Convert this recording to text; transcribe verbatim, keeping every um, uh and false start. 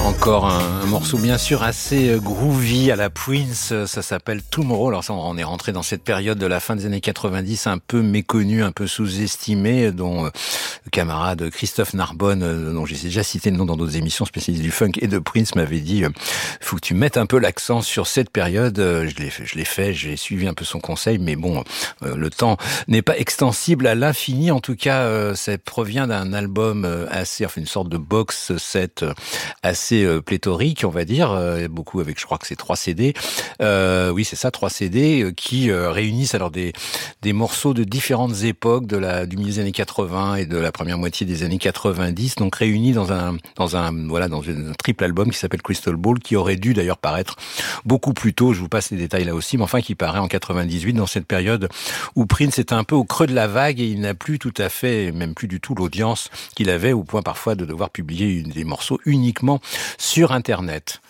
Encore un, un morceau bien sûr assez groovy à la Prince, ça s'appelle Tomorrow. Alors ça, on est rentré dans cette période de la fin des années quatre-vingt-dix un peu méconnue, un peu sous-estimée, dont euh, le camarade Christophe Narbonne, euh, dont j'ai déjà cité le nom dans d'autres émissions spécialistes du funk et de Prince, m'avait dit euh, faut que tu mettes un peu l'accent sur cette période. Euh, je l'ai fait, je l'ai fait, j'ai suivi un peu son conseil, mais bon, euh, le temps n'est pas extensible à l'infini. En tout cas, euh, ça provient d'un album euh, assez, enfin une sorte de box set euh, assez euh, pléthorique, on va dire, euh, beaucoup avec, je crois que c'est trois C D. Euh, oui, c'est ça, trois C D euh, qui euh, réunissent alors des des morceaux de différentes époques, de la du milieu des années quatre-vingts et de la première moitié des années quatre-vingt-dix, donc réunis dans un dans un voilà dans un triple album qui s'appelle Crystal Ball, qui aurait dû d'ailleurs paraître beaucoup plus tôt. Je vous passe les détails là aussi, mais enfin qui paraît en quatre-vingt-dix-huit, dans cette période où Prince était un peu au creux de la vague et il n'a plus tout à fait, même plus du tout l'audience qu'il avait, au point parfois de devoir publier des morceaux uniquement sur Internet.